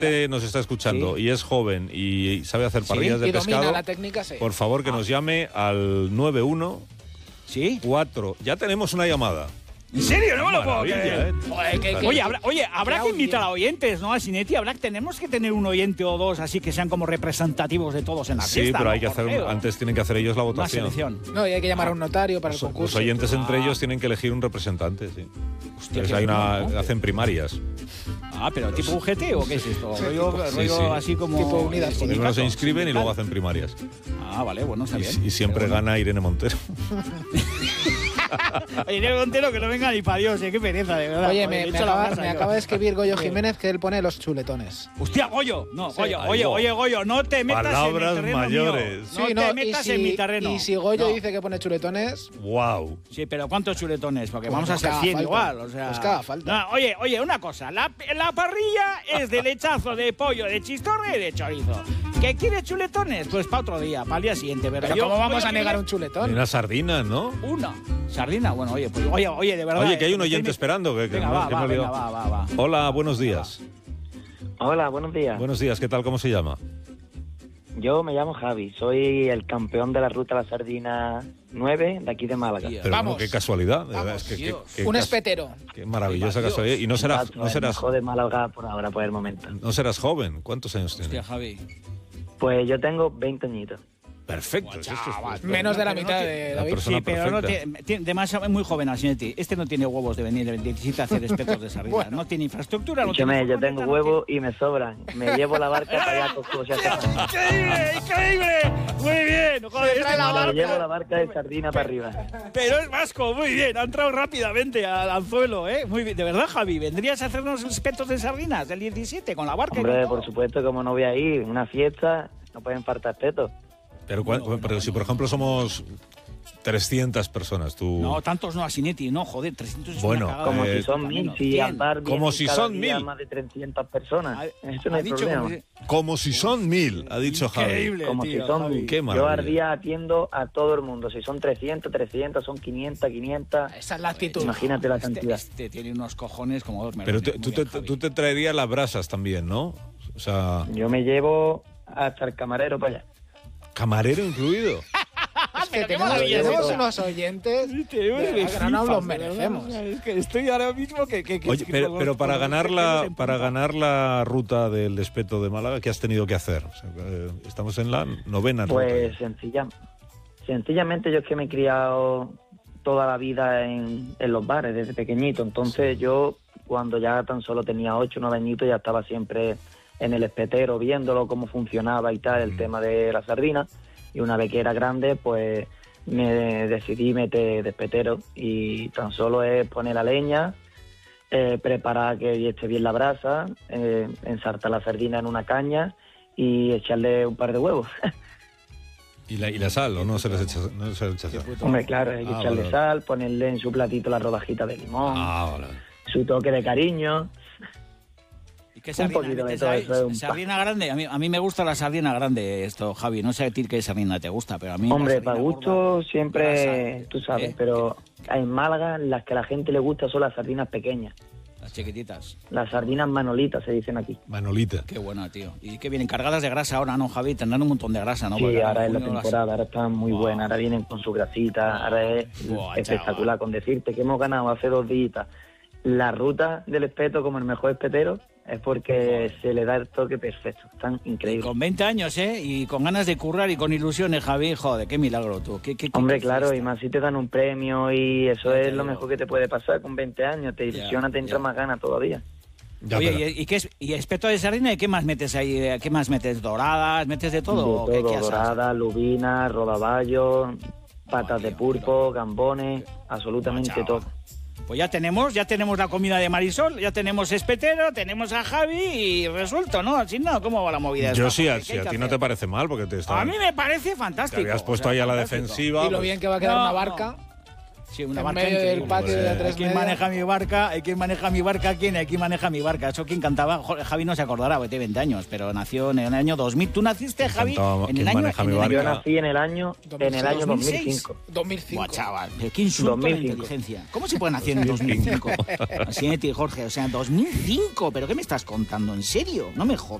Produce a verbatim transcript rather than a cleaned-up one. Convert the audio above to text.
nos está escuchando sí. y es joven y sabe hacer parrillas sí, de y pescado, domina la técnica, sí. por favor que ah. nos llame al nueve uno ¿Sí? cuatro. Ya tenemos una llamada. ¿En serio? No me lo puedo Maravilla, creer. ¿eh? Joder, que- que- Oye, habrá, oye, habrá qué que invitar a oyentes, ¿no? A Sinetti, habrá, tenemos que tener un oyente o dos así que sean como representativos de todos en la Sí, fiesta. pero ¿no? hay que hacer, Jorge, antes tienen que hacer ellos la una votación. selección. No, y hay que llamar a un notario para el Los, concurso. los oyentes entre Ah. ellos tienen que elegir un representante, sí. Hostia, Entonces qué hay una, bien, ¿no? hacen primarias. Ah, pero tipo U G T o qué es esto? rollo sí, rollo sí. así como Tipo Unidas Podemos. Primero se sindicato, inscriben y luego sindical. hacen primarias. Ah, vale, bueno, está Y, bien. y siempre Pero bueno. gana Irene Montero. Oye, Irene Montero, que no venga ni para Dios, eh, qué pereza, de verdad. Oye, Joder, me, le me echo la acaba, brasa me yo. acaba de escribir Goyo Jiménez que él pone los chuletones. Hostia, Goyo, no, Sí. Goyo, Ay, oye, Go. oye, Goyo, no te metas Palabras en mi terreno mayores. mío. Sí, No te no, metas y si, en mi terreno. Y si Goyo No. dice que pone chuletones, ¡Wow! Sí, pero ¿cuántos chuletones? Porque Pues vamos nos a ser caga cien falta. igual, o sea... Nos caga falta. No, oye, oye, una cosa, la, la parrilla es de lechazo de pollo, de chistorra y de chorizo. ¿Qué quieres chuletones? Pues para otro día, para el día siguiente. Pero, pero yo ¿cómo vamos voy a negar pedir un chuletón? Hay unas sardinas, ¿no? Una. ¿Sardina? Bueno, oye, pues, oye, oye, de verdad... Oye, que hay eh, un oyente me- esperando. Que, que Venga, no- va, que va, no le venga, digo. va, va, va. Hola, buenos días. Hola, buenos días. Buenos días, ¿qué tal? ¿Cómo se llama? Yo me llamo Javi, soy el campeón de la Ruta a la Sardina nueve de aquí de Málaga. Tía. Pero Vamos. bueno, qué casualidad. de verdad, Vamos, es que, Dios. que- que Un cas- espetero. Qué maravillosa Dios. casualidad. Y no serás, Exacto, no el serás, mejor de Málaga por ahora, por el momento. no serás joven. ¿Cuántos años tienes? Hostia, Javi. Pues yo tengo veinte añitos. Perfecto. es esto, chaval. es- Menos de la Pero no mitad tiene- de la David. persona Sí, pero no perfecta. tiene, tiene demasiado, es muy joven Asinetti. Este no tiene huevos de venir el diecisiete a hacer espetos de sardina. Bueno. No tiene infraestructura, no Escúchame, tiene yo tengo furgoneta, no huevos y me sobran. Me llevo la barca para allá con cosas. ¡Increíble! ¡Increíble! Muy bien. Joder, este trae la chaval- Me llevo la barca de sardina para arriba. Pero es vasco, muy bien. Ha entrado rápidamente al anzuelo, ¿eh? Muy bien. De verdad, Javi, ¿vendrías a hacernos espetos de sardinas del diecisiete con la barca? y Hombre, con todo? por supuesto, como no voy a ir, una fiesta, no pueden faltar espetos. Pero, cua- pero si, por ejemplo, somos trescientas personas, tú... No, tantos no, Asinetti, no, joder, trescientos es Bueno, una cagada. Como Eh, si son mil, menos, si cien. al bar Como vienen si cada son día mil. más de trescientas personas. Ha- Eso no ha hay dicho problema. como si- Como si son mil, ha dicho Javi. Increíble, Como tío, si son Javi. mil. Qué Yo maravilla. al día atiendo a todo el mundo. Si son trescientos, trescientos, son quinientos, quinientos. Esa es la actitud. Imagínate la Este, cantidad. este tiene unos cojones como dos Pero melones. te- Muy tú, bien, te, Javi. tú te traerías las brasas también, ¿no? O sea, Yo me llevo hasta el camarero para allá. camarero incluido. Es que Pero qué tenemos, maravilla tenemos eso. unos oyentes. Sí, tenemos de de verdad que no nos flipas, los de verdad. merecemos. Es que estoy ahora mismo que... que, que- Oye, que pero, con- pero para con los ganar pelos la en para punta. ganar la ruta del Espeto de Málaga, ¿qué has tenido que hacer? O sea, eh, estamos en la novena ruta. Pues sencilla, sencillamente yo es que me he criado toda la vida en, en los bares desde pequeñito. Entonces yo cuando ya tan solo tenía ocho o nueve añitos ya estaba siempre en el espetero viéndolo cómo funcionaba y tal, el Mm. tema de la sardina. Y una vez que era grande, pues me decidí meter de espetero y tan solo es poner la leña, eh, preparar que esté bien la brasa, eh, ensartar la sardina en una caña y echarle un par de huevos. ¿Y la, y la sal o no se les echa, no se les echa sal? Hombre, claro, hay que Ah, echarle vale. sal, ponerle en su platito la rodajita de limón, Ah, vale. su toque de cariño. ¿Y qué un sardina poquito de metes todo ahí? eso, un ¿Sardina grande? A mí, a mí me gusta la sardina grande, esto, Javi. No sé a ti qué sardina te gusta, pero a mí... la Hombre, sardina para gorda, gusto siempre, grasa, tú sabes, ¿eh? pero en Málaga las que a la gente le gusta son las sardinas pequeñas. Las chiquititas. Las sardinas manolitas se dicen aquí. Manolita. Qué buena, tío. Y que vienen cargadas de grasa ahora, ¿no, Javi? Tendrán un montón de grasa, ¿no? Sí, Porque ahora es la junio las- temporada, ahora están muy Buah. buenas, ahora vienen con su grasita, ahora es Buah, espectacular. Con decirte que hemos ganado hace dos días la ruta del espeto como el mejor espetero, es porque se le da el toque perfecto. Están Y increíbles. con veinte años, ¿eh? Y con ganas de currar y con ilusiones, Javi. Joder, qué milagro, tú. ¿Qué, qué, qué- Hombre, qué claro, fiesta. y más si te dan un premio y eso Ya te es lo digo. mejor que te puede pasar con veinte años. Te Ya, ilusiona, te entra ya. más ganas todavía. Ya, Oye, pero- ¿y, y qué es, y espeto de sardina? ¿Y qué más metes ahí? ¿Qué más metes? ¿Doradas? ¿Metes de todo? ¿O De qué- todo, qué asas? dorada, lubina, rodaballo, patas Buah, de tío, pulpo, gambones, absolutamente Buah, todo. chaval. Pues ya tenemos, ya tenemos la comida de Marisol, ya tenemos espetero, tenemos a Javi y resuelto, ¿no? Así no, ¿cómo va la movida? Yo esta? sí, a, ¿Qué si hay a que ti no hacer? te parece mal, porque te, está- A mí me parece te fantástico. habías o puesto sea, ahí a la fantástico. defensiva. Y lo pues- bien que va a quedar No, una no. barca. Sí, una en barca medio del increíble. patio de la tres ¿Quién media. maneja mi barca? ¿Quién maneja mi barca? ¿Quién? ¿Quién maneja mi barca? Eso quien cantaba, Jorge, Javi no se acordará, porque tiene veinte años, pero nació en el año dos mil. ¿Tú naciste, Javi? Cantaba, En ¿quién el año, maneja en mi el barca? año- Yo nací en el año, en el año dos mil cinco. dos mil cinco. Buah, chaval, qué insulto a la dos mil cinco. inteligencia. ¿Cómo se puede nacer en dos mil cinco? Así, Jorge, o sea, dos mil cinco, ¿pero qué me estás contando? ¿En serio? No me jodas.